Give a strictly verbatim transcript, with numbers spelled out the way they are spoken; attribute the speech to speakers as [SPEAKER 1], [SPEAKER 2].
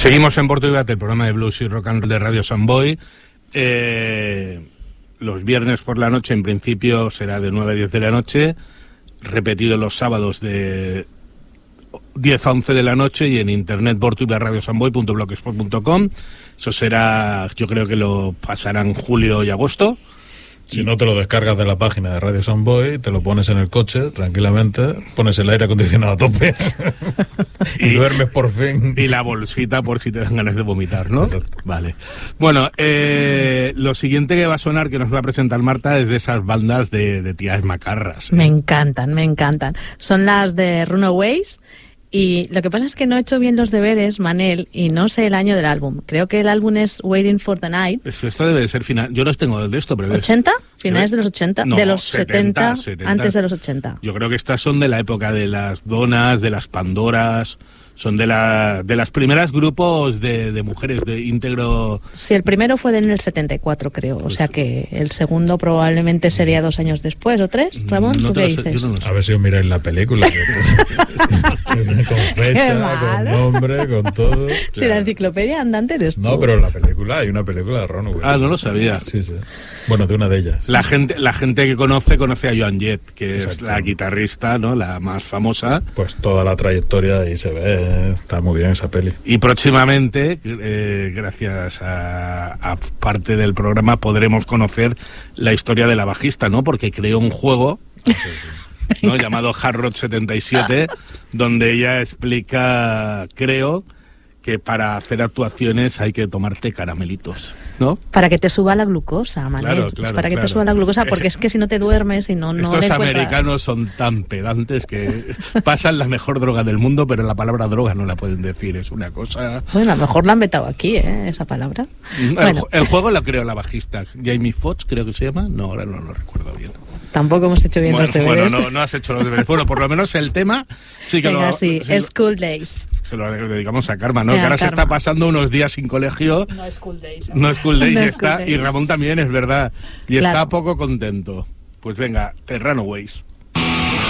[SPEAKER 1] Seguimos en Porto y Bate, el programa de blues y rock and roll de Radio Samboy. Eh, los viernes por la noche, en principio, será de nueve a diez de la noche, repetido los sábados de diez a once de la noche, y en internet porto y radio samboy punto blogspot punto com. Eso será, yo creo que lo pasarán julio y agosto.
[SPEAKER 2] Si no, te lo descargas de la página de Radio Samboy, te lo pones en el coche tranquilamente, pones el aire acondicionado a tope y, y duermes por fin.
[SPEAKER 1] Y la bolsita por si te dan ganas de vomitar, ¿no?
[SPEAKER 2] Exacto.
[SPEAKER 1] Vale. Bueno, eh, lo siguiente que va a sonar, que nos va a presentar Marta, es de esas bandas de, de tías macarras, ¿eh?
[SPEAKER 3] Me encantan, me encantan. Son las de Runaways. Y lo que pasa es que no he hecho bien los deberes, Manel, y no sé el año del álbum. Creo que el álbum es Waiting for the Night.
[SPEAKER 1] Esto, esto debe de ser final. Yo no tengo de esto, pero
[SPEAKER 3] ¿ochenta? ¿Finales de los ochenta?
[SPEAKER 1] No,
[SPEAKER 3] de los
[SPEAKER 1] setenta,
[SPEAKER 3] setenta,
[SPEAKER 1] setenta.
[SPEAKER 3] Antes de los ochenta.
[SPEAKER 1] Yo creo que estas son de la época de las donas, de las Pandoras. Son de la de las primeras grupos de, de mujeres de íntegro.
[SPEAKER 3] Sí, el primero fue en el setenta y cuatro, creo. Pues, o sea que el segundo probablemente sería dos años después o tres. Ramón,
[SPEAKER 1] no
[SPEAKER 3] ¿tú qué
[SPEAKER 1] sé,
[SPEAKER 3] dices?
[SPEAKER 1] No
[SPEAKER 2] a ver si os miráis la película. Con fecha, con nombre, con todo.
[SPEAKER 3] Si la enciclopedia andante eres tú.
[SPEAKER 2] No, pero en la película, hay una película de Ron.
[SPEAKER 1] Ah, no lo sabía.
[SPEAKER 2] Sí, sí. Bueno, de una de ellas.
[SPEAKER 1] La gente, la gente que conoce, conoce a Joan Jett, que Exacto. es la guitarrista, ¿no? La más famosa.
[SPEAKER 2] Pues toda la trayectoria ahí se ve, está muy bien esa peli.
[SPEAKER 1] Y próximamente, eh, gracias a, a parte del programa, podremos conocer la historia de la bajista, ¿no? Porque creó un juego, ¿no? llamado Hard Rock setenta y siete, donde ella explica, creo, que para hacer actuaciones hay que tomarte caramelitos, ¿no?
[SPEAKER 3] Para que te suba la glucosa, Manel.
[SPEAKER 1] Claro, claro,
[SPEAKER 3] es para que
[SPEAKER 1] claro.
[SPEAKER 3] te suba la glucosa, porque es que si no te duermes y no, no
[SPEAKER 1] Estos
[SPEAKER 3] le encuentras...
[SPEAKER 1] americanos son tan pedantes que pasan la mejor droga del mundo, pero la palabra droga no la pueden decir, es una cosa...
[SPEAKER 3] Bueno, a lo mejor la han vetado aquí, ¿eh? Esa palabra.
[SPEAKER 1] El,
[SPEAKER 3] bueno.
[SPEAKER 1] el juego lo creó la bajista, Jamie Foxx, creo que se llama, no, ahora no lo recuerdo bien.
[SPEAKER 3] Tampoco hemos hecho bien
[SPEAKER 1] bueno,
[SPEAKER 3] los deberes.
[SPEAKER 1] Bueno, no, no has hecho los deberes. Bueno, por lo menos el tema sí que
[SPEAKER 3] Venga,
[SPEAKER 1] lo...
[SPEAKER 3] sí,
[SPEAKER 1] sí,
[SPEAKER 3] School Days.
[SPEAKER 1] Se lo dedicamos a Karma, ¿no?
[SPEAKER 3] Venga,
[SPEAKER 1] que ahora
[SPEAKER 3] Karma.
[SPEAKER 1] se está pasando unos días sin colegio.
[SPEAKER 3] No es School Days. ¿eh?
[SPEAKER 1] No es School Days,
[SPEAKER 3] no
[SPEAKER 1] y,
[SPEAKER 3] es
[SPEAKER 1] está,
[SPEAKER 3] School
[SPEAKER 1] y
[SPEAKER 3] Days.
[SPEAKER 1] Ramón también, es verdad. Y
[SPEAKER 3] Claro.
[SPEAKER 1] está poco contento. Pues venga, The Runaways.